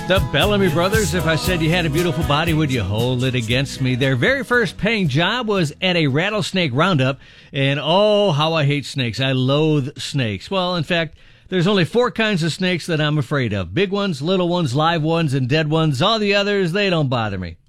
The Bellamy Brothers, if I said you had a beautiful body, would you hold it against me? Their very first paying job was at a rattlesnake roundup, and oh, how I hate snakes. I loathe snakes. Well, in fact, there's only 4 kinds of snakes that I'm afraid of. Big ones, little ones, live ones, and dead ones. All the others, they don't bother me.